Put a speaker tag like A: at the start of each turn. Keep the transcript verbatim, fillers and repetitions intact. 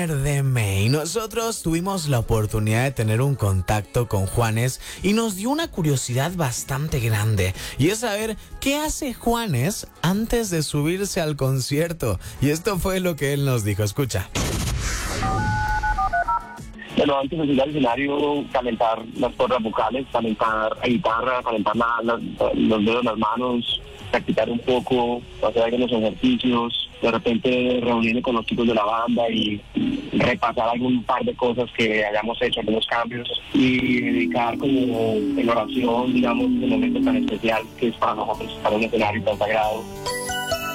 A: de May. Nosotros tuvimos la oportunidad de tener un contacto con Juanes y nos dio una curiosidad bastante grande, y es saber qué hace Juanes antes de subirse al concierto. Y esto fue lo que él nos dijo. Escucha.
B: Bueno, antes de subir al escenario, calentar las cuerdas vocales, calentar la guitarra, calentar la, la, los dedos de las manos, practicar un poco, hacer algunos ejercicios, de repente reunirme con los chicos de la banda y repasar algún par de cosas que hayamos hecho, algunos cambios, y dedicar como en oración, digamos, un momento tan especial que es para nosotros, para un escenario tan sagrado.